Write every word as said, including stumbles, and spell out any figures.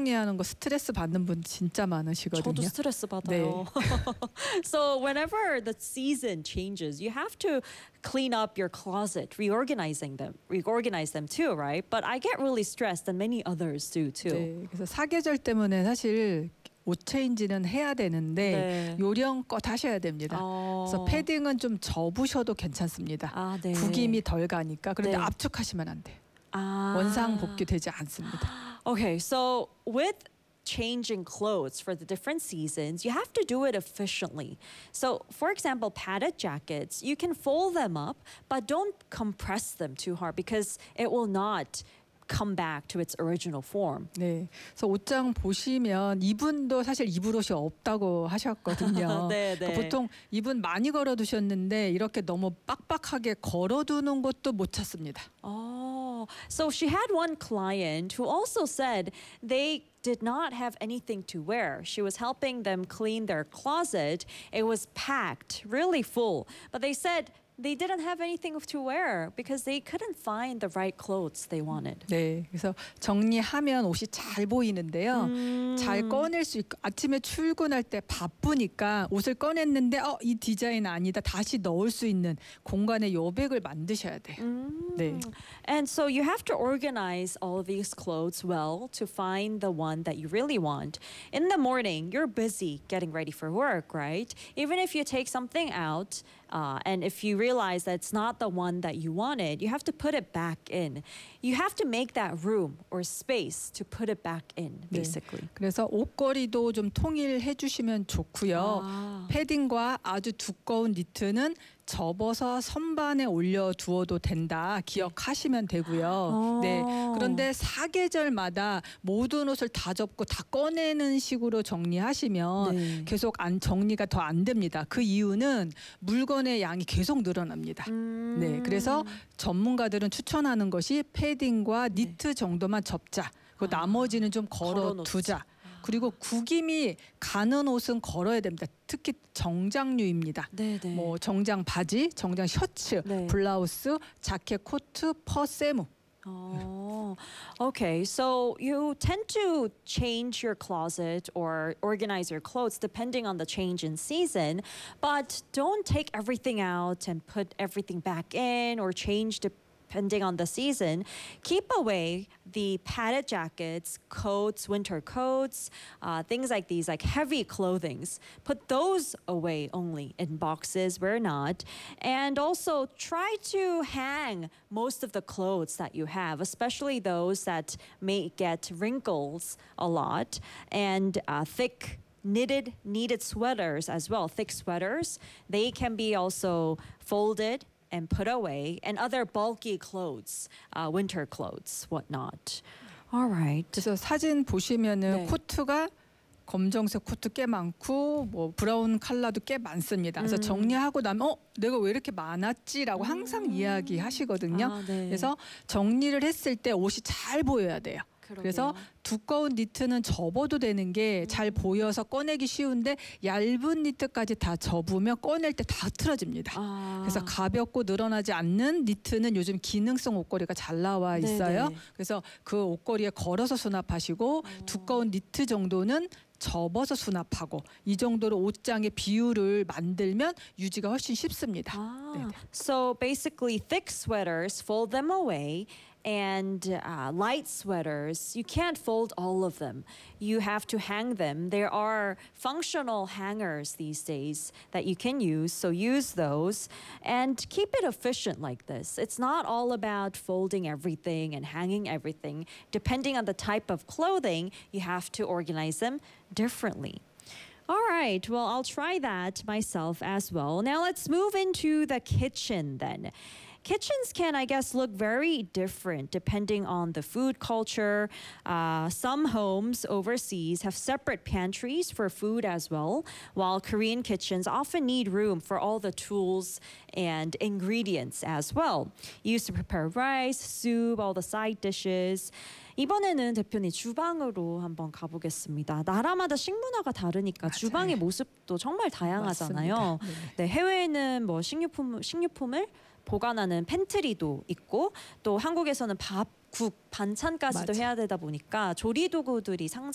정리하는 거 스트레스 받는 분 진짜 많으시거든요. 저도 스트레스 받아요. 네. So whenever the season changes, you have to clean up your closet, reorganizing them, reorganize them too, right? But I get really stressed, and many others do too. 네, 그래서 사계절 때문에 사실 옷 체인지는 해야 되는데 네. 요령껏 하셔야 됩니다. 어. 그래서 패딩은 좀 접으셔도 괜찮습니다. 아, 네. 구김이 덜 가니까. 그런데 네. 압축하시면 안 돼요. 아. 원상 복귀되지 않습니다. Okay, so with changing clothes for the different seasons, you have to do it efficiently. So, for example, padded jackets, you can fold them up, but don't compress them too hard because it will not come back to its original form. 네, 그래서 옷장 보시면 이분도 사실 입을 옷이 없다고 하셨거든요. 네, 네. 그러니까 보통 입은 많이 걸어두셨는데 이렇게 너무 빡빡하게 걸어두는 것도 못 찾습니다. Oh, so she had one client who also said they did not have anything to wear. She was helping them clean their closet. It was packed, really full. But they said they didn't have anything to wear because they couldn't find the right clothes they wanted. 네, 그래서 정리하면 옷이 잘 보이는데요. 음. 잘 꺼낼 수 있고 아침에 출근할 때 바쁘니까 옷을 꺼냈는데 어, 이 디자인 아니다. 다시 넣을 수 있는 공간의 여백을 만드셔야 돼요. 음. 네. And so you have to organize all of these clothes well to find the one that you really want. In the morning, you're busy getting ready for work, right? Even if you take something out, Uh, and if you realize that it's not the one that you wanted, you have to put it back in. You have to make that room or space to put it back in, basically. 네. 그래서 옷걸이도 좀 통일해 주시면 좋고요. 아. 패딩과 아주 두꺼운 니트는 접어서 선반에 올려 두어도 된다. 기억하시면 되고요. 어. 네. 그런데 사계절마다 모든 옷을 다 접고 다 꺼내는 식으로 정리하시면 네. 계속 안 정리가 더 안 됩니다. 그 이유는 물건의 양이 계속 늘어납니다. 음. 네. 그래서 전문가들은 추천하는 것이 패딩과 니트 정도만 접자. 그 아. 나머지는 좀 걸어 두자. 그리고 구김이 가는 옷은 걸어야 됩니다. 특히 정장류입니다. 네, 네. 뭐 정장 바지, 정장 셔츠, 네. 블라우스, 자켓, 코트, 퍼, 세무. Oh, okay. So you tend to change your closet or organize your clothes depending on the change in season, but don't take everything out and put everything back in or change the depending on the season. Keep away the padded jackets, coats, winter coats, uh, things like these, like heavy clothings. Put those away only in boxes where not. And also try to hang most of the clothes that you have, especially those that may get wrinkles a lot and uh, thick knitted knitted sweaters as well, thick sweaters. They can be also folded and put away, and other bulky clothes, uh, winter clothes, whatnot. All right. 그래서 사진 보시면은 네. 코트가 검정색 코트 꽤 많고 뭐 브라운 컬러도 꽤 많습니다. 그래서 음. 정리하고 나면 어 내가 왜 이렇게 많았지라고 항상 이야기하시거든요. 아, 네. 그래서 정리를 했을 때 옷이 잘 보여야 돼요. 그러게요. 그래서 두꺼운 니트는 접어도 되는 게 잘 보여서 꺼내기 쉬운데 얇은 니트까지 다 접으면 꺼낼 때 다 틀어집니다. 아. 그래서 가볍고 늘어나지 않는 니트는 요즘 기능성 옷걸이가 잘 나와 있어요. 네네. 그래서 그 옷걸이에 걸어서 수납하시고 두꺼운 니트 정도는 접어서 수납하고 이 정도로 옷장의 비율을 만들면 유지가 훨씬 쉽습니다. Ah. 네네. So basically, thick sweaters, fold them away. And uh, light sweaters, you can't fold all of them. You have to hang them. There are functional hangers these days that you can use, so use those and keep it efficient like this. It's not all about folding everything and hanging everything. Depending on the type of clothing, you have to organize them differently. All right, well, I'll try that myself as well. Now let's move into the kitchen then. Kitchens can, I guess, look very different depending on the food culture. Uh, some homes overseas have separate pantries for food as well, while Korean kitchens often need room for all the tools and ingredients as well. Used to prepare rice, soup, all the side dishes. 이번에는 대표님 주방으로 한번 가보겠습니다. 나라마다 식문화가 다르니까 맞아요. 주방의 모습도 정말 다양하잖아요. 맞습니다. 네, 해외에는 뭐 식료품 식료품을 보관하는 팬트리도 있고 또 한국에서는 밥, 국, 반찬까지도 맞아. 해야 되다 보니까 조리 도구들이 상당